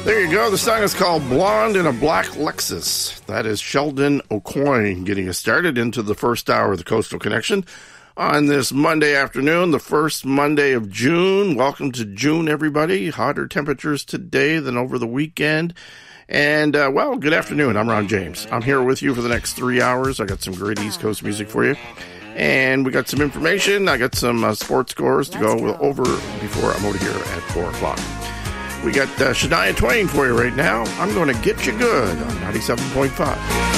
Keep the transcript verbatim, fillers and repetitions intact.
There you go. The song is called Blonde in a Black Lexus. That is Sheldon Aucoin getting us started into the first hour of the Coastal Connection on this Monday afternoon, the first Monday of June. Welcome to June, everybody. Hotter temperatures today than over the weekend. And, uh, well, good afternoon. I'm Ron James. I'm here with you for the next three hours. I got some great East Coast music for you. And we got some information. I got some uh, sports scores to go, go over before I'm over here at four o'clock. We got uh, Shania Twain for you right now. I'm going to get you good on ninety-seven point five.